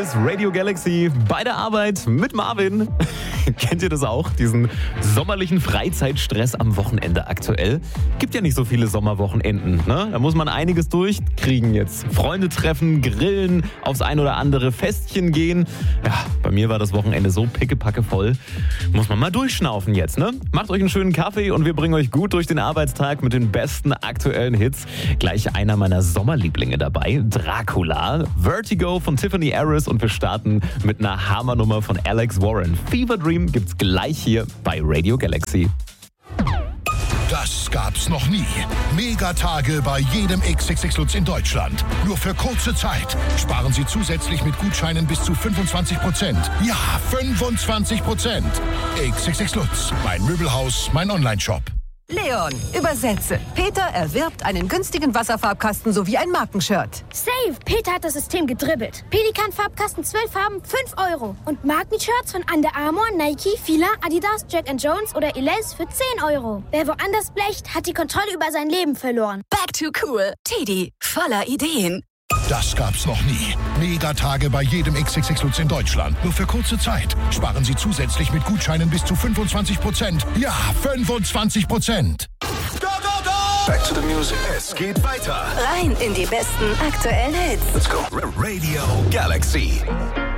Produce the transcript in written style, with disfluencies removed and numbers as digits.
ist Radio Galaxy bei der Arbeit mit Marvin. Kennt ihr das auch? Diesen sommerlichen Freizeitstress am Wochenende aktuell? Gibt ja nicht so viele Sommerwochenenden, ne? Da muss man einiges durchkriegen jetzt. Freunde treffen, grillen, aufs ein oder andere Festchen gehen. Ja, bei mir war das Wochenende so pickepacke voll. Muss man mal durchschnaufen jetzt, ne? Macht euch einen schönen Kaffee und wir bringen euch gut durch den Arbeitstag mit den besten aktuellen Hits. Gleich einer meiner Sommerlieblinge dabei, Dracula, Vertigo von Tiffany Harris und wir starten mit einer Hammernummer von Alex Warren. Fever Dream gibt's gleich hier bei Radio Galaxy. Das gab's noch nie. Megatage bei jedem XXX Lutz in Deutschland. Nur für kurze Zeit. Sparen Sie zusätzlich mit Gutscheinen bis zu 25%. Ja, 25%. XXX Lutz. Mein Möbelhaus, mein Onlineshop. Leon, übersetze. Peter erwirbt einen günstigen Wasserfarbkasten sowie ein Markenshirt. Save! Peter hat das System gedribbelt. Pelikan-Farbkasten 12 Farben, 5 €. Und Markenshirts von Under Armour, Nike, Fila, Adidas, Jack & Jones oder Elize für 10 €. Wer woanders blecht, hat die Kontrolle über sein Leben verloren. Back to cool. Teddy, voller Ideen. Das gab's noch nie. Megatage bei jedem XXX Lutz in Deutschland. Nur für kurze Zeit. Sparen Sie zusätzlich mit Gutscheinen bis zu 25%. Ja, 25%. Go, go, go! Back to the music. Es geht weiter. Rein in die besten aktuellen Hits. Let's go. Radio Galaxy.